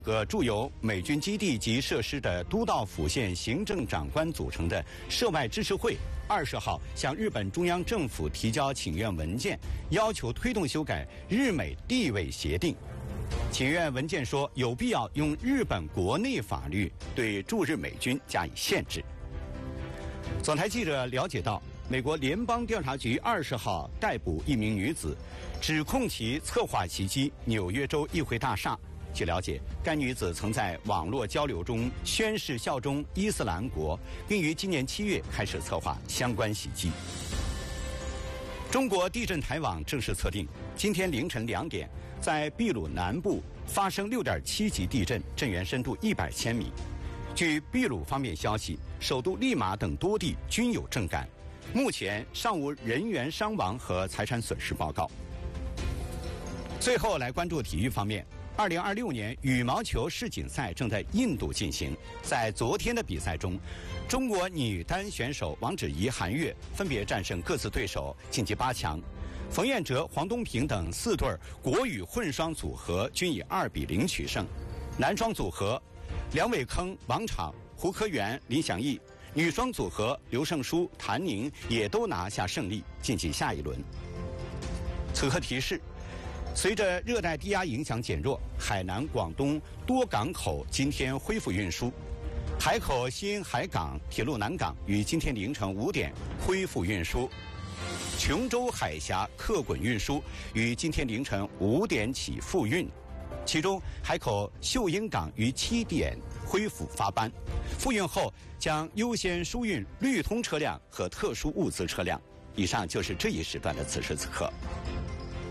和驻有美军基地及设施的都道府县行政长官组成的涉外支持会20号向日本中央政府提交请愿文件，要求推动修改日美地位协定。请愿文件说，有必要用日本国内法律对驻日美军加以限制。总台记者了解到，美国联邦调查局20号逮捕一名女子，指控其策划袭击纽约州议会大厦。据了解，该女子曾在网络交流中宣誓效忠伊斯兰国，并于今年7月开始策划相关袭击。中国地震台网正式测定，今天凌晨2点，在秘鲁南部发生6.7级地震，震源深度100千米。据秘鲁方面消息，首都利马等多地均有震感，目前尚无人员伤亡和财产损失报告。最后来关注体育方面。2026年羽毛球世锦赛正在印度进行，在昨天的比赛中，中国女单选手王芷怡、韩悦分别战胜各自对手晋级8强，冯彦哲、黄东萍等4对国羽混双组合均以2比0取胜。男双组合梁伟铿、王昶、胡科元、林祥义，女双组合刘胜书、谭宁也都拿下胜利，晋级下一轮。此刻提示，随着热带低压影响减弱，海南、广东多港口今天恢复运输。海口新海港铁路南港于今天凌晨5点恢复运输。琼州海峡客滚运输于今天凌晨5点起复运，其中海口秀英港于7点恢复发班，复运后将优先输运绿通车辆和特殊物资车辆。以上就是这一时段的此时此刻。